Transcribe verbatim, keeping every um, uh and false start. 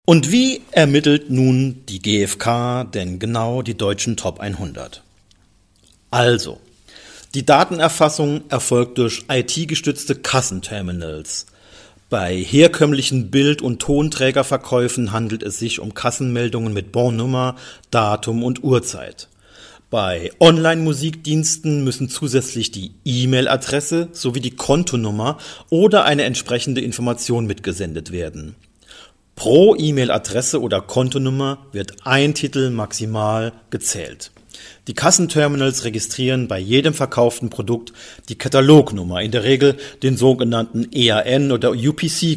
Und wie ermittelt nun die G f K denn genau die deutschen Top hundert? Also, die Datenerfassung erfolgt durch I T-gestützte Kassenterminals. Bei herkömmlichen Bild- und Tonträgerverkäufen handelt es sich um Kassenmeldungen mit Bonnummer, Datum und Uhrzeit. Bei Online-Musikdiensten müssen zusätzlich die E-Mail-Adresse sowie die Kontonummer oder eine entsprechende Information mitgesendet werden. Pro E-Mail-Adresse oder Kontonummer wird ein Titel maximal gezählt. Die Kassenterminals registrieren bei jedem verkauften Produkt die Katalognummer, in der Regel den sogenannten E A N oder U P C